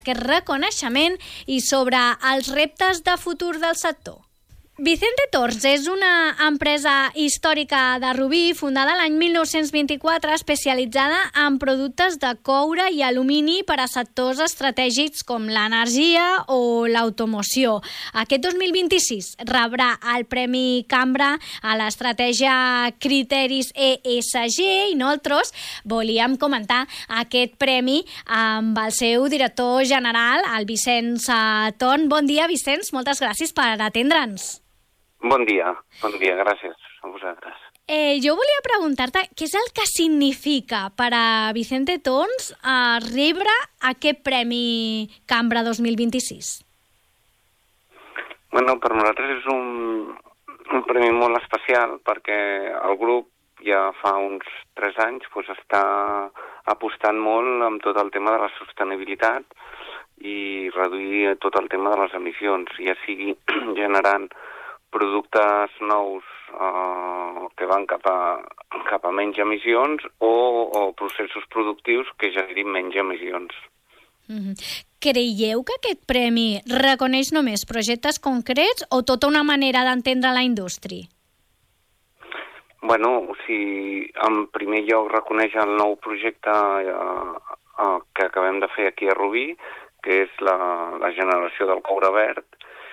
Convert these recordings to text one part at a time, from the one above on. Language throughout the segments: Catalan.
aquest reconeixement i sobre els reptes de futur del sector. Vicente Torns és una empresa històrica de Rubí fundada l'any 1924 especialitzada en productes de coure i alumini per a sectors estratègics com l'energia o l'automoció. Aquest 2026 rebrà el Premi Cambra a l'estratègia Criteris ESG i nosaltres volíem comentar aquest premi amb el seu director general, el Vicenç Torn. Bon dia, Vicenç, moltes gràcies per atendre'ns. Bon dia, gràcies a vosaltres. Jo volia preguntar-te què és el que significa per a Vicente Torns rebre aquest Premi Cambra 2026? Bueno, per nosaltres és un premi molt especial perquè el grup ja fa uns 3 anys està apostant molt amb tot el tema de la sostenibilitat i reduir tot el tema de les emissions, ja sigui generant productes nous que van cap a menys emissions o processos productius que generin menys emissions. Creieu que aquest premi reconeix només projectes concrets o tota una manera d'entendre la indústria? Bueno, en primer lloc reconeix el nou projecte que acabem de fer aquí a Rubí, que és la generació del coure verd,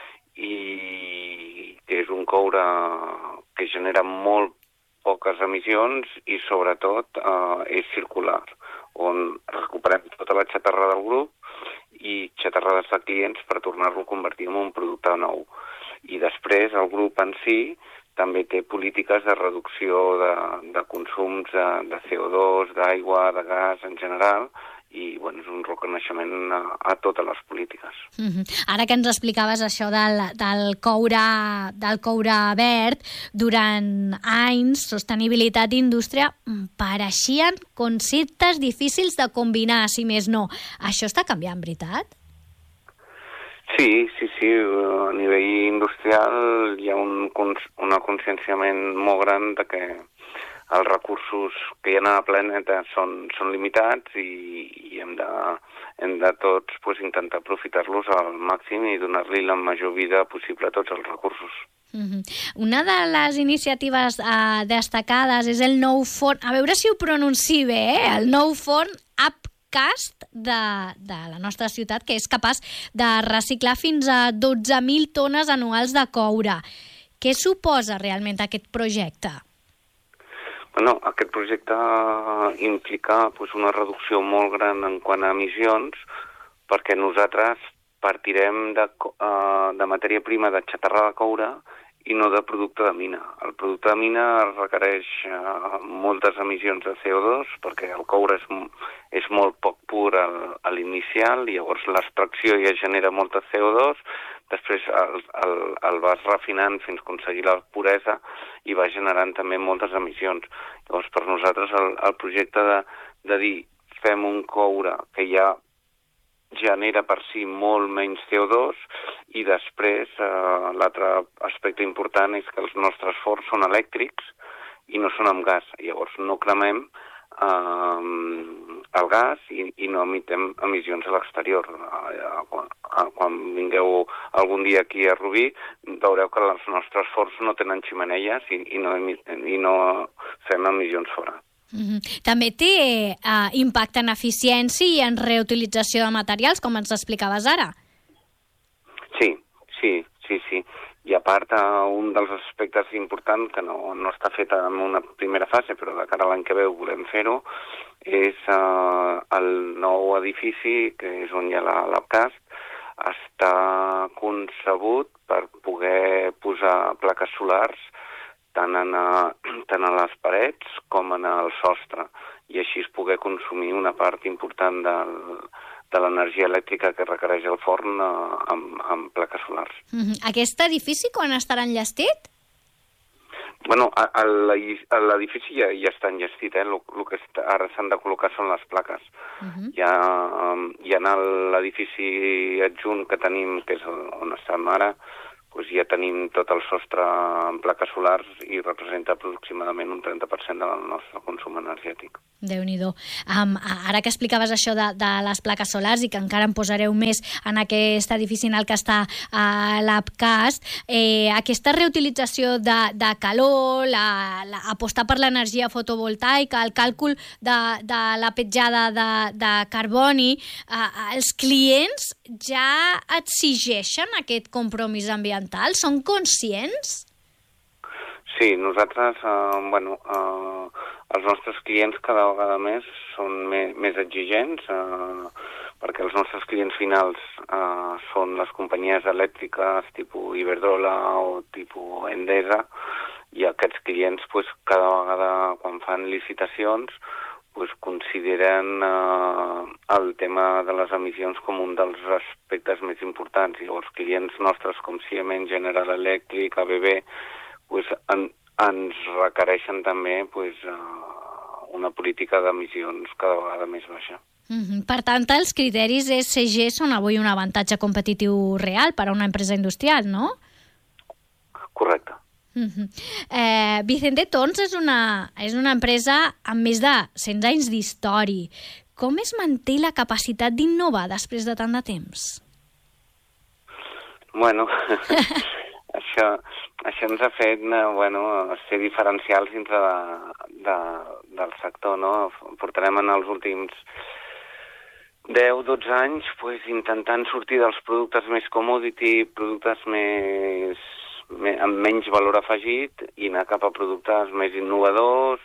i que és un coure que genera molt poques emissions i sobretot és circular, on recuperem tota la xatarra del grup i xatarrades de clients per tornar-lo a convertir en un producte nou. I després el grup en si també té polítiques de reducció de consums de CO2, d'aigua, de gas en general, i és un reconeixement a totes les polítiques. Ara que ens explicaves això del coure verd, durant anys, sostenibilitat i indústria pareixien conceptes difícils de combinar, si més no. Això està canviant, veritat? Sí, a nivell industrial hi ha un conscienciament molt gran de que els recursos que hi ha al planeta són limitats i hem de tots intentar aprofitar-los al màxim i donar-li la major vida possible a tots els recursos. Una de les iniciatives destacades és el nou forn, a veure si ho pronuncio bé, el nou forn Upcast de la nostra ciutat, que és capaç de reciclar fins a 12.000 tones anuals de coure. Què suposa realment aquest projecte? Aquest projecte implica una reducció molt gran en quant a emissions perquè nosaltres partirem de matèria prima de xatarra de coure i no de producte de mina. El producte de mina requereix moltes emissions de CO2 perquè el coure és molt poc pur a l'inicial i llavors l'extracció ja genera molta CO2, després el vas refinant fins a aconseguir la puresa i va generant també moltes emissions. Llavors, per nosaltres, el projecte de dir fem un coure que ja genera per si molt menys CO2 i després l'altre aspecte important és que els nostres forns són elèctrics i no són amb gas. Llavors, no cremem el gas i no emitem emissions a l'exterior. Quan vingueu algun dia aquí a Rubí veureu que els nostres forns no tenen ximeneies i no fem emissions fora. També té impacte en eficiència i en reutilització de materials, com ens explicaves ara. Sí. I a part, un dels aspectes importants, que no està fet en una primera fase, però de cara a l'any que ve volem fer-ho, és el nou edifici, que és on hi ha l'Upcast, està concebut per poder posar plaques solars tant a les parets com en el sostre, i així es poder consumir una part important de l'energia elèctrica que requereix el forn amb plaques solars. Aquest edifici quan estarà enllestit? L'edifici ja està enllestit, el que ara s'han de col·locar són les plaques. Hi ha l'edifici adjunt que tenim, que és on estem ara, ja tenim tot el sostre en plaques solars i representa aproximadament un 30% del nostre consum energètic. Déu-n'hi-do. Ara que explicaves això de les plaques solars i que encara en posareu més en aquest edifici en el que està l'Apcast, aquesta reutilització de calor, apostar per l'energia fotovoltaica, el càlcul de la petjada de carboni, els clients ja exigeixen aquest compromís ambiental? Són conscients? Sí, nosaltres, els nostres clients cada vegada més són més exigents, perquè els nostres clients finals són les companyies elèctriques tipus Iberdrola o tipus Endesa, i aquests clients cada vegada quan fan licitacions consideren el tema de les emissions com un dels aspectes més importants. I els clients nostres com Siemens, General Electric, ABB, ens requereixen també una política d'emissions cada vegada més baixa. Per tant, els criteris ESG són avui un avantatge competitiu real per a una empresa industrial, no? Correcte. Vicente Torns és una empresa amb més de 100 anys d'història. Com es manté la capacitat d'innovar després de tant de temps? Bueno, això ens ha fet ser diferencials dintre del sector, no? Portarem en els últims 10-12 anys intentant sortir dels productes més commodity, productes amb menys valor afegit, i anar cap a productes més innovadors,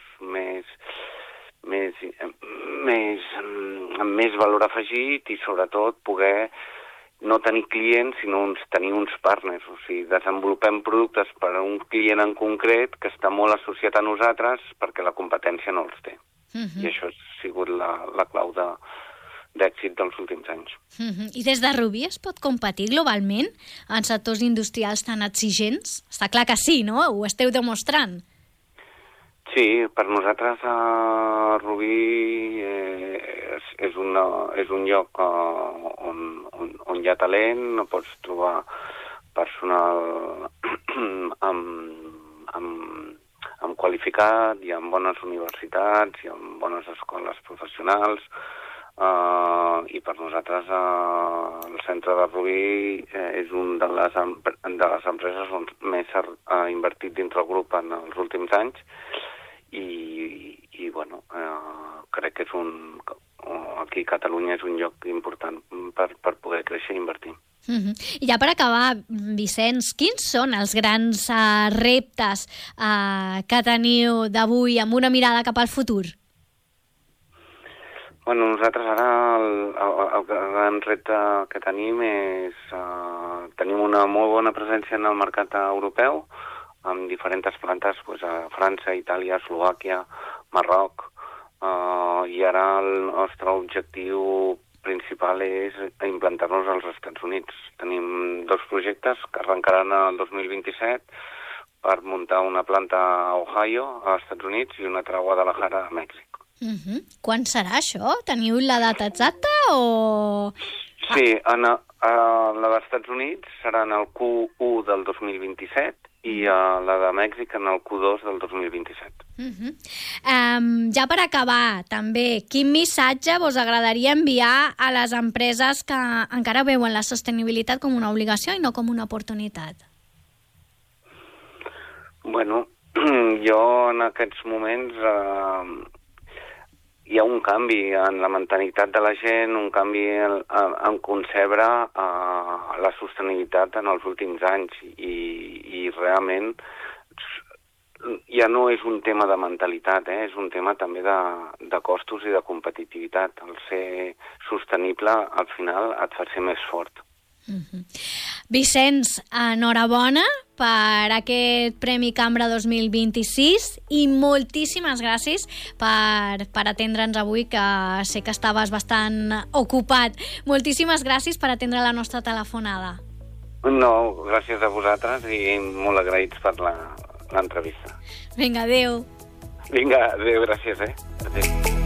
amb més valor afegit, i sobretot poder no tenir clients, sinó tenir uns partners. O sigui, desenvolupem productes per a un client en concret que està molt associat a nosaltres perquè la competència no els té. I això ha sigut la clau d'èxit dels últims anys. I des de Rubí es pot competir globalment en sectors industrials tan exigents? Està clar que sí, no? Ho esteu demostrant. Sí, per nosaltres Rubí és un lloc on hi ha talent, pots trobar personal amb qualificat, i amb bones universitats, i amb bones escoles professionals, i per nosaltres el centre de Rubí és una de les empreses on més ha invertit dintre el grup en els últims anys, i crec que aquí a Catalunya és un lloc important per poder créixer i invertir. I ja per acabar, Vicenç, quins són els grans reptes que teniu d'avui amb una mirada cap al futur? Bueno, nosaltres ara el gran repte que tenim és tenim una molt bona presència en el mercat europeu, amb diferents plantes a França, Itàlia, Eslovàquia, Marroc, i ara el nostre objectiu principal és implantar-nos als Estats Units. Tenim 2 projectes que arrencaran el 2027 per muntar una planta a Ohio, als Estats Units, i una altra a Guadalajara, a Mèxic. Quan serà això? Teniu la data exacta o...? Sí, la dels Estats Units serà en el Q1 del 2027 i la de Mèxic en el Q2 del 2027. Ja per acabar, també, quin missatge vos agradaria enviar a les empreses que encara veuen la sostenibilitat com una obligació i no com una oportunitat? Bueno, jo en aquests moments hi ha un canvi en la mentalitat de la gent, un canvi en concebre la sostenibilitat en els últims anys, i realment ja no és un tema de mentalitat, és un tema també de costos i de competitivitat. El ser sostenible al final et fa ser més fort. Vicenç, enhorabona per aquest Premi Cambra 2026 i moltíssimes gràcies per atendre'ns avui, que sé que estaves bastant ocupat. Moltíssimes gràcies per atendre la nostra telefonada. No, gràcies a vosaltres i molt agraïts per l'entrevista. Vinga, adéu. Vinga, adéu, gràcies. Adéu.